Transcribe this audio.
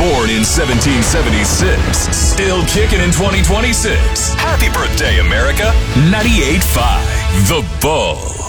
Born in 1776, still kicking in 2026. Happy birthday, America. 98.5 The Bull.